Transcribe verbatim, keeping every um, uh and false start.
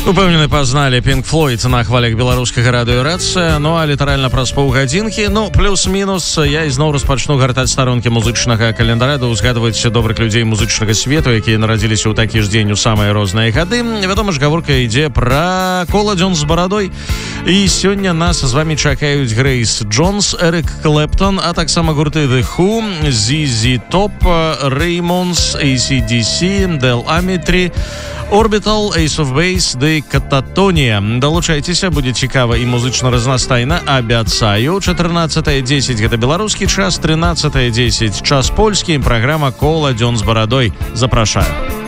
Упэўнены пазналі Pink Floyd на хвалях беларускага радыё Рацыя, ну а літаральна праз паўгадзінкі, ну плюс-мінус, я ізноў распачну гартаць старонкі музычнага календара, да ўзгадваць добрых людзей музычнага свету, якія нарадзіліся ў такі ж дзень у самыя розныя гады. Вядома ж, гаворка ідзе пра Кола Дзён з барадой. І сёння нас з вамі чакаюць Грэйс Джонс, Эрик Клэптон, а таксама гурты The Who, зет зет Top, Ramones, эй си ди си, Del Amitri, Orbital, Ace of Base, ды Кататонія. Далучайцеся, будзе цікава і музычна разнастайна, абяцаю. чатырнаццатае дзесяць гэта беларускі час, трынаццатае дзесяць час польскі, праграма Кола Дзён з барадой. Запрашаю.